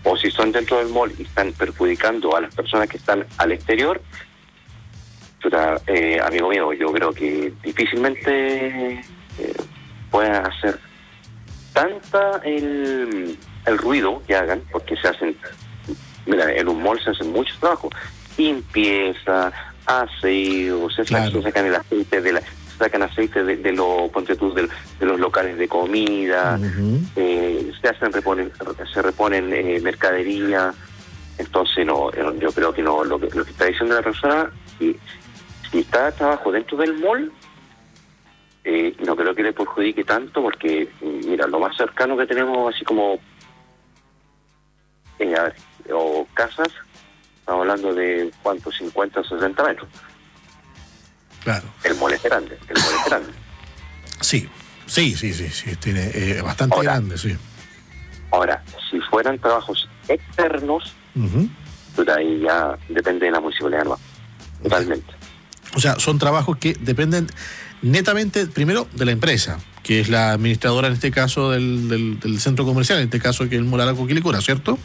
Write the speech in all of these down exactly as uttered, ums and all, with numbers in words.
o si son dentro del mall y están perjudicando a las personas que están al exterior, chuta, eh, amigo mío, yo creo que difícilmente eh, puedan hacer tanta el, el ruido que hagan, porque se hacen, mira, en un mall se hacen muchos trabajos, limpieza, aseo, se, claro. se sacan el aceite de la sacan aceite de, de los ponte tú, de, de los locales de comida, uh-huh. eh, se hacen reponen, se reponen eh, mercadería. Entonces no, yo creo que no, lo que, lo que está diciendo la persona, si, si está trabajo dentro del mall, eh, no creo que le perjudique tanto, porque mira, lo más cercano que tenemos así como eh, a ver, o casas, estamos hablando de cuánto, cincuenta, sesenta metros. Claro. El mall es grande, el mall es grande. Sí, sí, sí, sí, sí, tiene eh, bastante ahora, grande, sí. Ahora, si fueran trabajos externos, uh-huh. pues ahí ya depende de la municipalidad, ¿no? Totalmente. O sea, son trabajos que dependen netamente, primero, de la empresa, que es la administradora, en este caso, del, del, del centro comercial, en este caso, que es el Mall Arauco Quilicura, ¿cierto?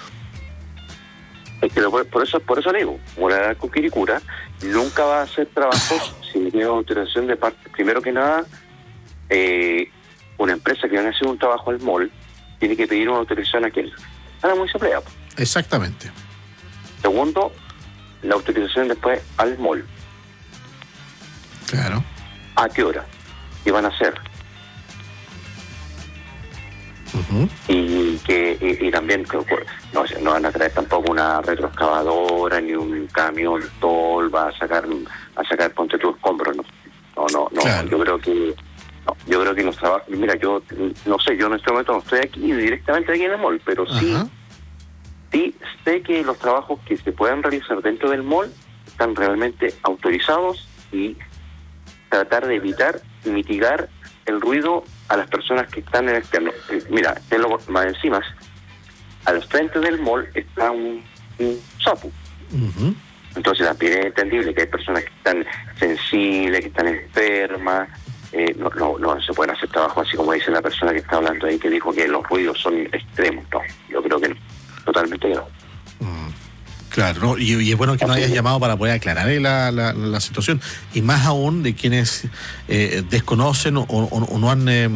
Es que por, por eso por eso le digo, Mall Arauco Quilicura nunca va a hacer trabajos sin ninguna autorización de parte. Primero que nada, eh, una empresa que va a hacer un trabajo al mall tiene que pedir una autorización a quién, a la municipalidad. Exactamente. Segundo, la autorización después al mall. Claro. ¿A qué hora? ¿Qué van a hacer? Uh-huh. Y que y, y también no, no van a traer tampoco una retroexcavadora ni un camión tolva a sacar a sacar ponte tus escombros, no no no, no claro. yo creo que no, yo creo que los trabajos, mira, yo no sé, yo en este momento no estoy aquí directamente aquí en el mall, pero sí uh-huh. sí sé que los trabajos que se puedan realizar dentro del mall están realmente autorizados, y tratar de evitar y mitigar el ruido a las personas que están en el externo. Mira, tenlo más encima, al frente del mall está un, un sapo. Uh-huh. Entonces también es entendible que hay personas que están sensibles, que están enfermas, eh, no, no, no se pueden hacer trabajo así como dice la persona que está hablando ahí, que dijo que los ruidos son extremos. No, yo creo que no, totalmente que no. Uh-huh. Claro, ¿no? y, y es bueno que nos hayas llamado para poder aclarar la, la, la situación, y más aún de quienes eh, desconocen o, o, o no han eh,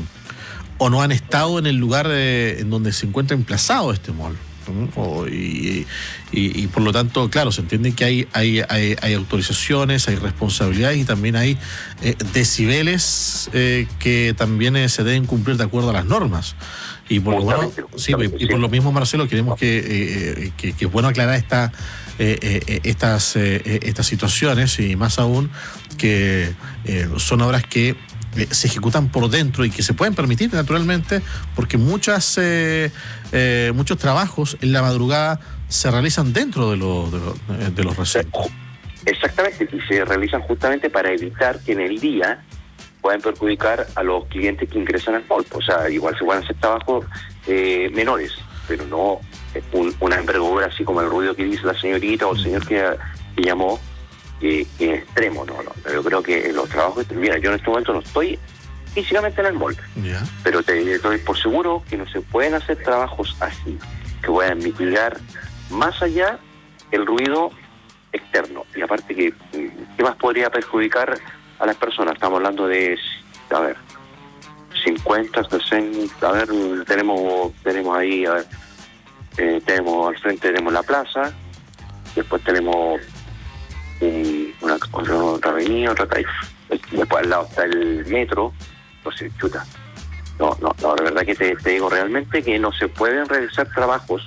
o no han estado en el lugar eh, en donde se encuentra emplazado este mall. O, y, y, y por lo tanto, claro, se entiende que hay hay, hay, hay autorizaciones, hay responsabilidades y también hay eh, decibeles eh, que también eh, se deben cumplir de acuerdo a las normas. Y por lo bueno, sí, y por lo mismo, Marcelo, queremos que, eh, que, que es bueno aclarar esta, eh, eh, estas, eh, estas situaciones, y más aún que eh, son obras que eh, se ejecutan por dentro y que se pueden permitir naturalmente, porque muchas eh, eh, muchos trabajos en la madrugada se realizan dentro de, lo, de, lo, de los recintos. Exactamente, y se realizan justamente para evitar que en el día pueden perjudicar a los clientes que ingresan al mall. O sea, igual se pueden hacer trabajos eh, menores, pero no un, una envergadura así como el ruido que dice la señorita o el señor que, que llamó, que, que es extremo. No, no. Yo creo que los trabajos, mira, yo en este momento no estoy físicamente en el mall, yeah. pero te doy por seguro que no se pueden hacer trabajos así, que puedan mitigar más allá el ruido externo. Y aparte, que ¿qué más podría perjudicar a las personas? Estamos hablando de, a ver, cincuenta, sesenta, a ver, tenemos tenemos ahí, a ver, eh, tenemos al frente tenemos la plaza, después tenemos un, una, otra, otra avenida, otra calle, después al lado está el metro, entonces, chuta, no, no, no, la verdad que te, te digo realmente que no se pueden realizar trabajos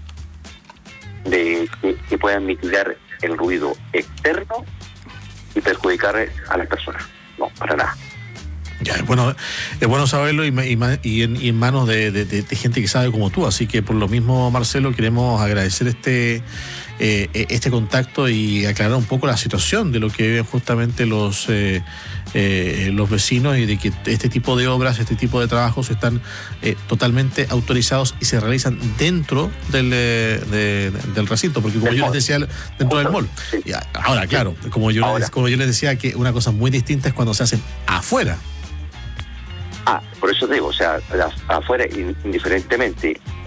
de que, que puedan mitigar el ruido externo y perjudicar a las personas. No, para nada. Ya, es bueno, es bueno saberlo, y, y, y, en, y en manos de, de, de gente que sabe como tú. Así que por lo mismo, Marcelo, queremos agradecer este eh, este contacto y aclarar un poco la situación de lo que viven justamente los eh, eh, los vecinos, y de que este tipo de obras, este tipo de trabajos están eh, totalmente autorizados y se realizan dentro del, de, de, del recinto, porque como yo les decía, dentro del mall. Y ahora, claro, como yo, ahora. Les, como yo les decía, que una cosa muy distinta es cuando se hacen afuera. Ah, por eso te digo, o sea, afuera, indiferentemente